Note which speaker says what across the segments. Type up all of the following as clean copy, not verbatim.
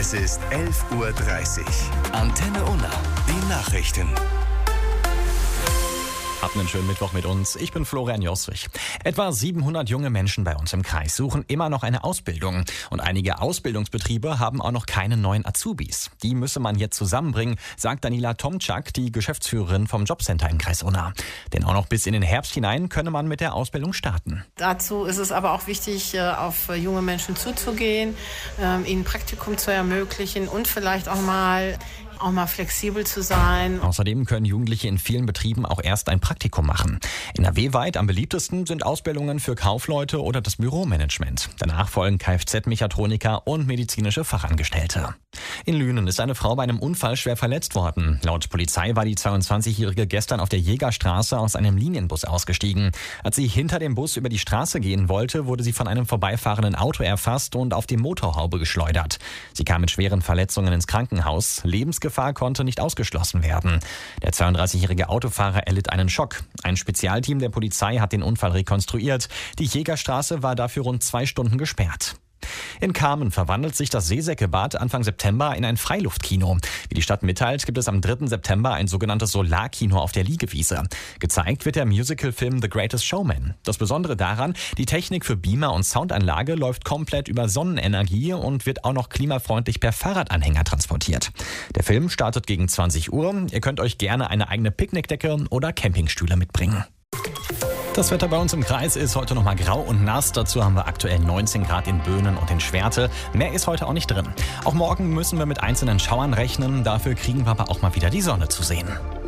Speaker 1: Es ist 11:30 Uhr. Antenne Unna, die Nachrichten.
Speaker 2: Habt einen schönen Mittwoch mit uns. Ich bin Florian Joswig. Etwa 700 junge Menschen bei uns im Kreis suchen immer noch eine Ausbildung. Und einige Ausbildungsbetriebe haben auch noch keine neuen Azubis. Die müsse man jetzt zusammenbringen, sagt Daniela Tomczak, die Geschäftsführerin vom Jobcenter im Kreis Unna. Denn auch noch bis in den Herbst hinein könne man mit der Ausbildung starten.
Speaker 3: Dazu ist es aber auch wichtig, auf junge Menschen zuzugehen, ihnen Praktikum zu ermöglichen und vielleicht auch mal flexibel zu sein.
Speaker 2: Außerdem können Jugendliche in vielen Betrieben auch erst ein Praktikum machen. NRW-weit am beliebtesten sind Ausbildungen für Kaufleute oder das Büromanagement. Danach folgen Kfz-Mechatroniker und medizinische Fachangestellte. In Lünen ist eine Frau bei einem Unfall schwer verletzt worden. Laut Polizei war die 22-Jährige gestern auf der Jägerstraße aus einem Linienbus ausgestiegen. Als sie hinter dem Bus über die Straße gehen wollte, wurde sie von einem vorbeifahrenden Auto erfasst und auf die Motorhaube geschleudert. Sie kam mit schweren Verletzungen ins Krankenhaus. Lebensgefahr konnte nicht ausgeschlossen werden. Der 32-jährige Autofahrer erlitt einen Schock. Ein Spezialteam der Polizei hat den Unfall rekonstruiert. Die Jägerstraße war dafür rund 2 Stunden gesperrt. In Kamen verwandelt sich das Seesäckebad Anfang September in ein Freiluftkino. Wie die Stadt mitteilt, gibt es am 3. September ein sogenanntes Solarkino auf der Liegewiese. Gezeigt wird der Musicalfilm The Greatest Showman. Das Besondere daran, die Technik für Beamer und Soundanlage läuft komplett über Sonnenenergie und wird auch noch klimafreundlich per Fahrradanhänger transportiert. Der Film startet gegen 20 Uhr. Ihr könnt euch gerne eine eigene Picknickdecke oder Campingstühle mitbringen. Das Wetter bei uns im Kreis ist heute noch mal grau und nass. Dazu haben wir aktuell 19 Grad in Böhnen und in Schwerte. Mehr ist heute auch nicht drin. Auch morgen müssen wir mit einzelnen Schauern rechnen. Dafür kriegen wir aber auch mal wieder die Sonne zu sehen.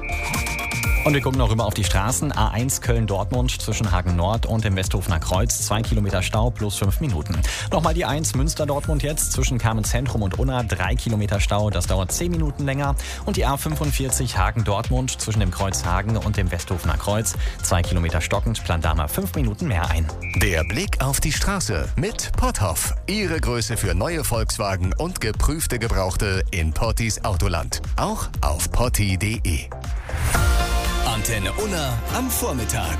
Speaker 2: Und wir gucken noch rüber auf die Straßen. A1 Köln-Dortmund zwischen Hagen Nord und dem Westhofener Kreuz. 2 Kilometer Stau plus 5 Minuten. Nochmal die 1 Münster-Dortmund jetzt zwischen Kamen Zentrum und Unna. 3 Kilometer Stau, das dauert 10 Minuten länger. Und die A45 Hagen-Dortmund zwischen dem Kreuz Hagen und dem Westhofener Kreuz. 2 Kilometer stockend, plant da mal 5 Minuten mehr ein.
Speaker 1: Der Blick auf die Straße mit Potthoff. Ihre Größe für neue Volkswagen und geprüfte Gebrauchte in Pottis Autoland. Auch auf potti.de. Antenne Unna am Vormittag.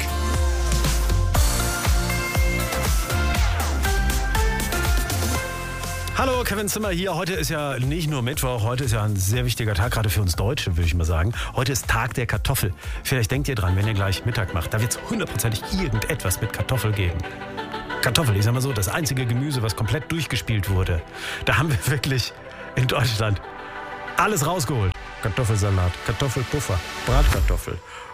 Speaker 4: Hallo, Kevin Zimmer hier. Heute ist ja nicht nur Mittwoch, heute ist ja ein sehr wichtiger Tag, gerade für uns Deutsche, würde ich mal sagen. Heute ist Tag der Kartoffel. Vielleicht denkt ihr dran, wenn ihr gleich Mittag macht, da wird es hundertprozentig irgendetwas mit Kartoffel geben. Kartoffel, ich sag mal so, das einzige Gemüse, was komplett durchgespielt wurde. Da haben wir wirklich in Deutschland alles rausgeholt. Kartoffelsalat, Kartoffelpuffer, Bratkartoffel